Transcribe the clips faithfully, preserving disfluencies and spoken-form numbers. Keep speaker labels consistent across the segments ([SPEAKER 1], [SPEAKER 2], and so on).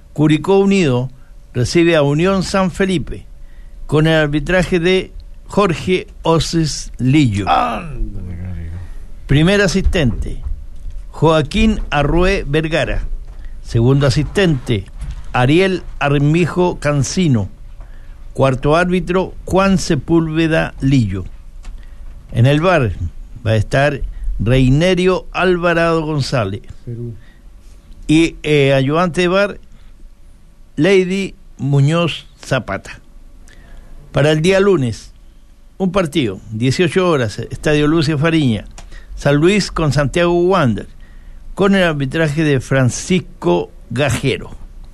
[SPEAKER 1] Curicó Unido recibe a Unión San Felipe con el arbitraje de Jorge Oces Lillo. Primer asistente, Joaquín Arrué Vergara. Segundo asistente, Ariel Armijo Cancino. Cuarto árbitro, Juan Sepúlveda Lillo. En el V A R va a estar Reinerio Alvarado González. Perú. Y eh, ayudante de V A R, Lady Muñoz Zapata. Para el día lunes, un partido, dieciocho horas, Estadio Lucio Fariña, San Luis con Santiago Wander, con el arbitraje de Francisco Gajero.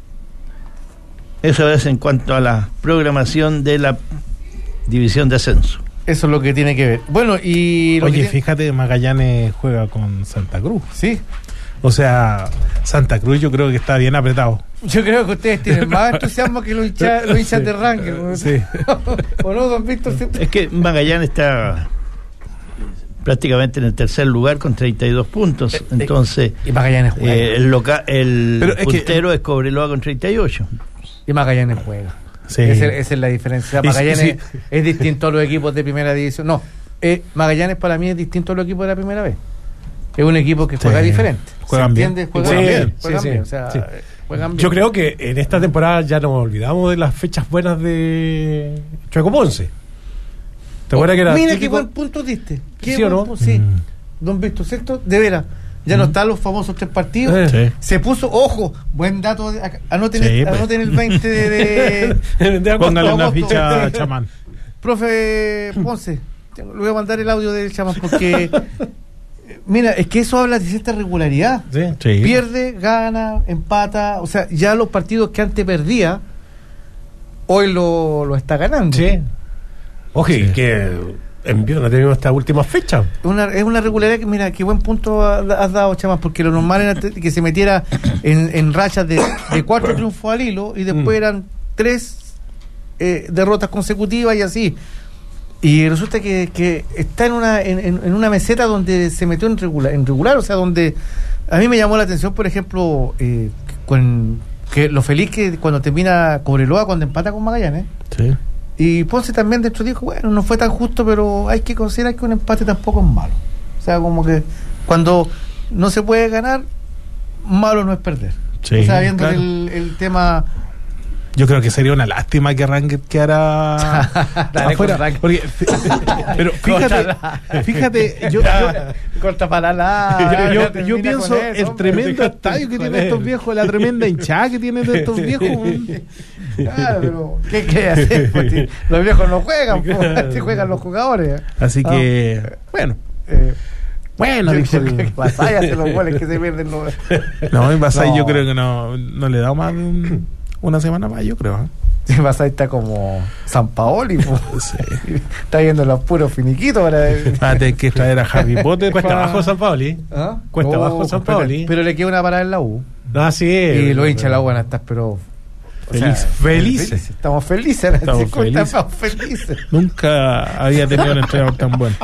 [SPEAKER 1] Eso es en cuanto a la programación de la división de ascenso.
[SPEAKER 2] Eso es lo que tiene que ver. Bueno, y...
[SPEAKER 3] Oye,
[SPEAKER 2] tiene...
[SPEAKER 3] fíjate, Magallanes juega con Santa Cruz.
[SPEAKER 2] Sí.
[SPEAKER 3] O sea, Santa Cruz yo creo que está bien apretado.
[SPEAKER 2] Yo creo que ustedes tienen más entusiasmo que los hinchas, los hinchas de Ranger.
[SPEAKER 3] Sí.
[SPEAKER 2] ¿O no, don Víctor?
[SPEAKER 1] Es que Magallanes está prácticamente en el tercer lugar con treinta y dos puntos. Entonces,
[SPEAKER 2] y Magallanes juega.
[SPEAKER 1] Eh, el loca, el
[SPEAKER 3] Pero es
[SPEAKER 1] puntero
[SPEAKER 3] que,
[SPEAKER 1] es Cobreloa con treinta y ocho.
[SPEAKER 2] Y Magallanes juega.
[SPEAKER 3] Sí.
[SPEAKER 2] Esa, esa es la diferencia. Magallanes
[SPEAKER 3] sí, sí.
[SPEAKER 2] es distinto a los equipos de primera división. No, eh, Magallanes para mí es distinto a los equipos de la primera vez. Es un equipo que juega sí. diferente.
[SPEAKER 3] Juegan bien.
[SPEAKER 2] Juegan
[SPEAKER 3] sí,
[SPEAKER 2] bien.
[SPEAKER 3] Sí,
[SPEAKER 2] Juegan
[SPEAKER 3] sí,
[SPEAKER 2] bien. O sea,
[SPEAKER 3] sí.
[SPEAKER 2] juegan bien.
[SPEAKER 3] Yo creo que en esta temporada ya nos olvidamos de las fechas buenas de Chueco Ponce. ¿Te
[SPEAKER 2] oh,
[SPEAKER 3] acuerdas que era
[SPEAKER 2] Mira
[SPEAKER 3] típico?
[SPEAKER 2] qué buen punto diste. Qué
[SPEAKER 3] ¿Sí o no?
[SPEAKER 2] Punto, sí.
[SPEAKER 3] Mm.
[SPEAKER 2] Don Víctor, ¿cierto? De veras. Ya mm. no están los famosos tres partidos.
[SPEAKER 3] Eh. Sí.
[SPEAKER 2] Se puso, ojo, buen dato. De, anoten,
[SPEAKER 3] sí,
[SPEAKER 2] el,
[SPEAKER 3] pues.
[SPEAKER 2] anoten el veinte de. de,
[SPEAKER 3] de Póngale una ficha chamán.
[SPEAKER 2] Profe Ponce, le voy a mandar el audio del chamán porque. Mira, es que eso habla de cierta regularidad.
[SPEAKER 3] Sí, sí.
[SPEAKER 2] Pierde, gana, empata. O sea, ya los partidos que antes perdía, hoy lo, lo está ganando.
[SPEAKER 3] Sí. Oye, sí. que envió, no tenemos esta última fecha.
[SPEAKER 2] Una, es una regularidad que, mira, qué buen punto has dado, Chamás, porque lo normal era que se metiera en, en rachas de, de cuatro triunfos al hilo y después mm. eran tres eh, derrotas consecutivas y así. Y resulta que, que está en una en, en una meseta donde se metió en regular, en regular, o sea, donde a mí me llamó la atención, por ejemplo, eh, con, que lo feliz que cuando termina Cobreloa, cuando empata con Magallanes.
[SPEAKER 3] Sí.
[SPEAKER 2] Y Ponce también dentro dijo, bueno, no fue tan justo, pero hay que considerar que un empate tampoco es malo. O sea, como que cuando no se puede ganar, malo no es perder.
[SPEAKER 3] Sí,
[SPEAKER 2] o sea, viendo
[SPEAKER 3] claro.
[SPEAKER 2] el, el tema...
[SPEAKER 3] Yo creo que sería una lástima que Ranger quedara afuera. Porque, pero fíjate, fíjate, yo, yo,
[SPEAKER 2] corta para la.
[SPEAKER 3] Yo, yo, yo pienso eso, el hombre, tremendo estadio que tienen estos viejos, la tremenda hinchada que tienen de estos viejos.
[SPEAKER 2] Claro, pero ¿qué quiere hacer? Porque los viejos no juegan, claro. Se juegan los jugadores.
[SPEAKER 3] Así que, ah, bueno.
[SPEAKER 2] Eh,
[SPEAKER 3] Bueno,
[SPEAKER 2] dijo el Basay hace los goles que se pierden. Los...
[SPEAKER 3] No, en Basay no. Yo creo que no, no le da más de un, una semana más, yo creo. ¿eh?
[SPEAKER 2] Sí, Basay está como San Paoli,
[SPEAKER 3] sí.
[SPEAKER 2] Está viendo los puros finiquitos para.
[SPEAKER 3] Va a tener que traer a Harry Potter. Cuesta abajo San Paoli.
[SPEAKER 2] ¿Ah?
[SPEAKER 3] Cuesta abajo
[SPEAKER 2] oh,
[SPEAKER 3] San Paoli.
[SPEAKER 2] Pero le queda una parada en la U.
[SPEAKER 3] Ah, sí.
[SPEAKER 2] Y los hinchas de la U van a estar, pero.
[SPEAKER 3] Felices.
[SPEAKER 2] O sea,
[SPEAKER 3] felices.
[SPEAKER 2] felices. Estamos felices.
[SPEAKER 3] Estamos felices.
[SPEAKER 2] Estamos felices.
[SPEAKER 3] Nunca había tenido un entrenador tan bueno.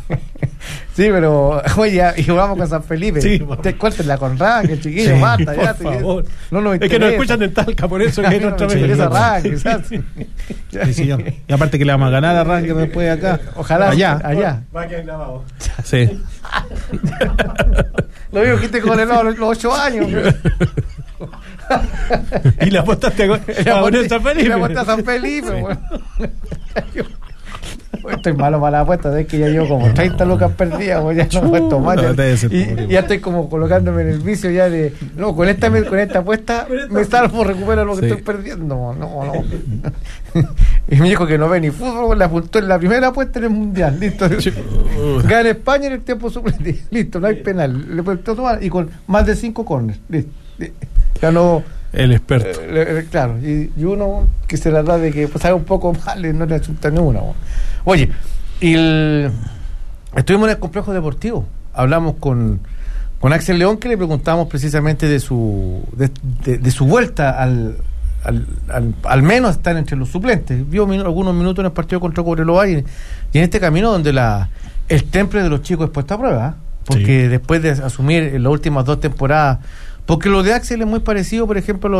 [SPEAKER 2] Sí, pero oye, y jugamos con San Felipe.
[SPEAKER 3] Sí,
[SPEAKER 2] te cuentes la Conrad, que el chiquillo
[SPEAKER 3] sí,
[SPEAKER 2] mata.
[SPEAKER 3] Por
[SPEAKER 2] ya,
[SPEAKER 3] favor.
[SPEAKER 2] No nos
[SPEAKER 3] es que nos escuchan en Talca, por eso que no nos
[SPEAKER 2] interesa.
[SPEAKER 3] Sí, señor. Y aparte que le vamos a ganar a Ranger después de acá.
[SPEAKER 2] Ojalá.
[SPEAKER 3] Allá.
[SPEAKER 2] Allá.
[SPEAKER 4] Va a quedar grabado.
[SPEAKER 3] Sí.
[SPEAKER 2] Lo mismo que te con el los ocho años.
[SPEAKER 3] Y le apostaste a, a San Felipe.
[SPEAKER 2] Le apostaste a San Felipe. Sí. Bueno. Estoy malo para la apuesta, es que ya llevo como treinta lucas perdidas, ya no he puesto más. No, y ya estoy como colocándome en el vicio ya de, no, con esta, con esta apuesta me salvo, recupero lo que sí. estoy perdiendo. No, no. Y me dijo que no ve ni fútbol, le apuntó en la primera apuesta en el mundial, listo. Gana España en el tiempo suplente, listo, no hay penal. Le puesto tomar y con más de cinco corners, listo. Ganó.
[SPEAKER 3] El experto.
[SPEAKER 2] Eh, claro, y, y uno que se la da de que pues, sabe un poco mal, no le asusta ni una. Oye, y el, estuvimos en el complejo deportivo, hablamos con, con Axel León, que le preguntábamos precisamente de su de, de, de su vuelta al, al, al al menos estar entre los suplentes. Vio min, algunos minutos en el partido contra Cobreloa y, y en este camino donde la el temple de los chicos es puesto a prueba, porque sí. después de asumir en las últimas dos temporadas. Porque lo de Axel es muy parecido, por ejemplo,